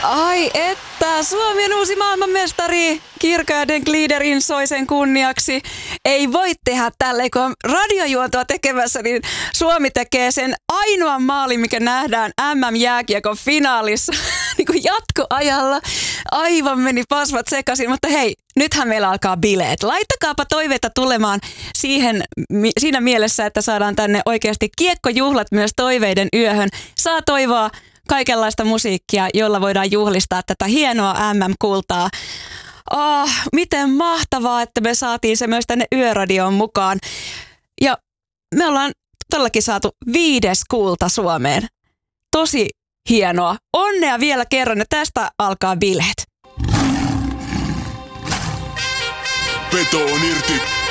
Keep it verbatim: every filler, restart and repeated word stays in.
Ai että, Suomi on uusi maailmanmestari Kierkegaarden Gliederin Soisen kunniaksi. Ei voi tehdä tälleen, kun on radiojuontoa tekemässä, niin Suomi tekee sen ainoan maalin, mikä nähdään M M-jääkiekon finaalissa niin kuin jatkoajalla. Aivan meni pasvat sekaisin, mutta hei, nythän meillä alkaa bileet. Laittakaapa toiveita tulemaan siihen, siinä mielessä, että saadaan tänne oikeasti kiekkojuhlat myös toiveiden yöhön. Saa toivoa kaikenlaista musiikkia, jolla voidaan juhlistaa tätä hienoa M M-kultaa. Oh, miten mahtavaa, että me saatiin se myös tänne Yöradioon mukaan. Ja me ollaan todellakin saatu viides kulta Suomeen. Tosi hienoa. Onnea vielä kerran ja tästä alkaa bileet. Veto on irti.